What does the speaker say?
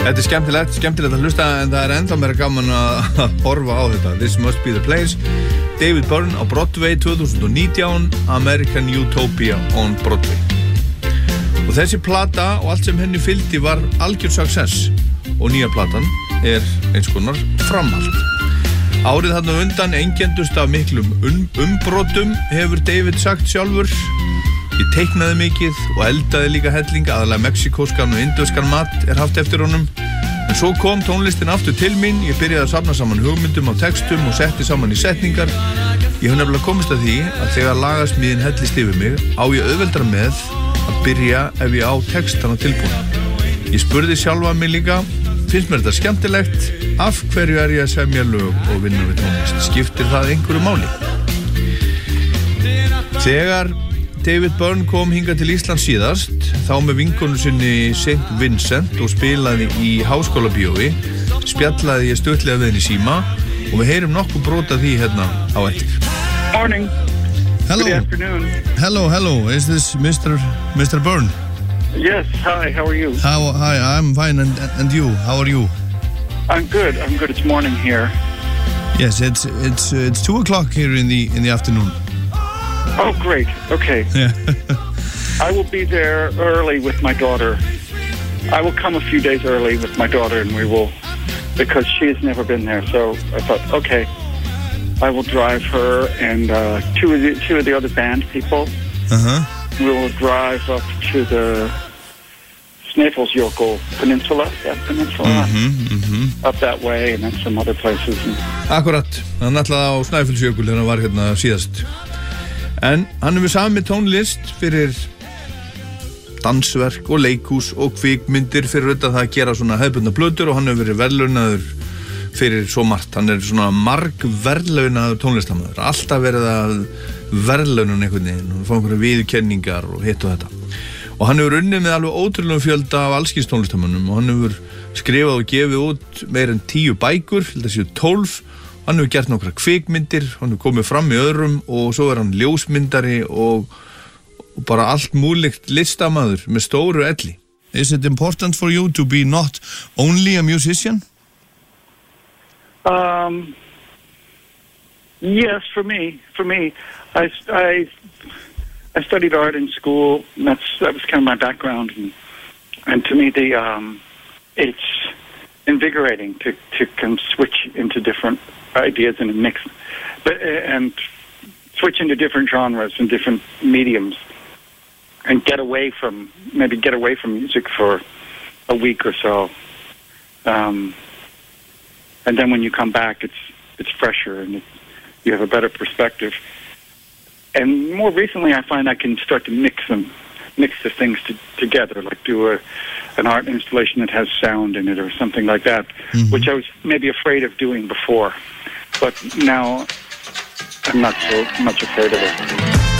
Þetta skemmtilegt að hlusta, en það ennþá meira gaman að horfa á þetta. This Must Be The Place, David Byrne á Broadway 2019, American Utopia on Broadway. Og þessi plata og allt sem henni fylgdi var algjör success, og nýja platan eins konar framhald. Árið þarna undan einkenndust af miklum umbrotum, hefur David sagt sjálfur. Ég teiknaði mikið og eldaði líka helling, aðalega mexikóskan og indverskan mat haft eftir honum. En svo kom tónlistin aftur til mín, ég byrjaði að safna saman hugmyndum á textum og setti saman í setningar. Ég hef nefnilega komist að því að þegar lagasmíðin hellist yfir mig, á ég auðveldara með að byrja ef ég á textana tilbúin. Ég spurði sjálfa mig líka, finnst mér þetta skemmtilegt? Af hverju ég að semja lög og vinna við tónlist? Skiptir það einhverju máli? Þegar David Byrne kom hingað til Íslands síðast, þá með vinkonu sinni St. Vincent og spilaði í Háskólabíói, spjallaði ég stuttlega við henni í síma og við heyrum nokkuð brot af því hérna á eftir. Morning. Hello. Good afternoon. Hello. Is this Mr. Byrne? Yes. Hi. How are you? Hi. I'm fine. And you? How are you? I'm good. It's morning here. Yes. It's 2:00 here in the afternoon. Oh, great. Okay. Yeah. I will be there early with my daughter. I will come a few days early with my daughter, and we will, because she has never been there. So I thought, okay, I will drive her and two of the other band people. We will drive up to the Snæfellsjökull Peninsula, up that way, and then some other places. Akkurat, hann ætlaði á Snæfellsjökull þegar hann var hérna síðast. En hann hefur samið tónlist fyrir dansverk og leikhús og kvikmyndir fyrir þetta það að gera svona hefðbundna plötur, og hann hefur verið verðlaunaður fyrir svo margt. Hann svona margverðlaunaður tónlistarmaður, alltaf verið að verðlaunum einhvern veginn og fá einhverja viðurkenningar og hitt og þetta. Og hann hefur unnið með alveg ótrúlegum fjölda af allskins tónlistarmönnum, og hann hefur skrifað og gefið út meir en 10 bækur, þessi 12. Hann hefur gert nokkra kvikmyndir, hann hefur komið fram í öðrum, og svo hann ljósmyndari og bara allt múlíkt listamaður með stóru elli. Is it important for you to be not only a musician? Yes, for me, I studied art in school, and that was kind of my background, and to me, it's invigorating to kind of switch into different ideas and mix, and switch into different genres and different mediums, and get away from music for a week or so, and then when you come back, it's fresher and you have a better perspective. And more recently, I find I can start to mix the things together, like do an art installation that has sound in it or something like that, which I was maybe afraid of doing before, but now I'm not so much afraid of it.